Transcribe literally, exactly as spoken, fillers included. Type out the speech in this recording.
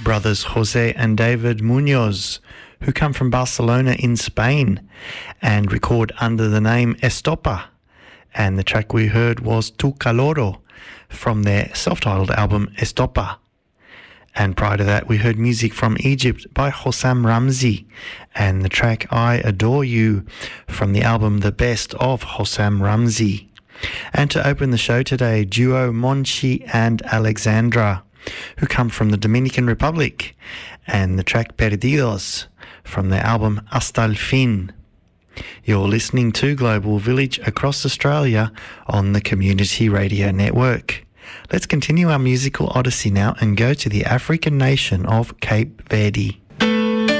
brothers Jose and David Munoz, who come from Barcelona in Spain and record under the name Estopa. And the track we heard was Tu Caloro from their self-titled album Estopa. And prior to that, we heard music from Egypt by Hossam Ramzi and the track I Adore You from the album The Best of Hossam Ramzi. And to open the show today, duo Monchi and Alexandra, who come from the Dominican Republic, and the track Perdidos from their album Hasta el Fin. You're listening to Global Village across Australia on the Community Radio Network. Let's continue our musical odyssey now and go to the African nation of Cape Verde.